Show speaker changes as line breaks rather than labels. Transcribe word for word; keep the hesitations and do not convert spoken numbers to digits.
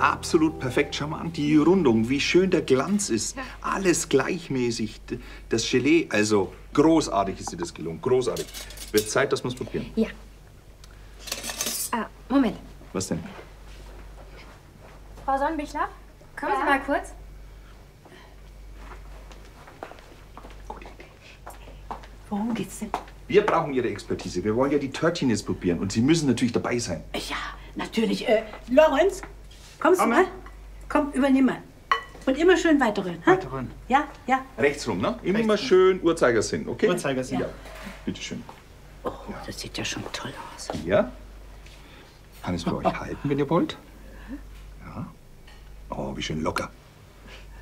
absolut perfekt. Schau mal an, die Rundung, wie schön der Glanz ist. Alles gleichmäßig. Das Gelee, also großartig ist dir das gelungen. Großartig. Wird Zeit, dass wir es probieren.
Ja. Ah, Moment.
Was denn?
Frau Sonnenbichler, kommen Sie mal kurz.
Worum geht's denn?
Wir brauchen Ihre Expertise. Wir wollen ja die Törtchen probieren. Und Sie müssen natürlich dabei sein.
Ja, natürlich. Äh, Lorenz, kommst du mal? Komm, übernimm mal. Und immer schön weiterrühren. Ha?
Weiterrühren.
Ja, ja.
Rechts rum, ne? Immer mal schön Uhrzeigersinn, okay?
Uhrzeigersinn.
Ja. Bitte schön.
Oh, das sieht ja schon toll aus.
Ja? Kann es für euch halten, wenn ihr wollt? Ja. Oh, wie schön locker.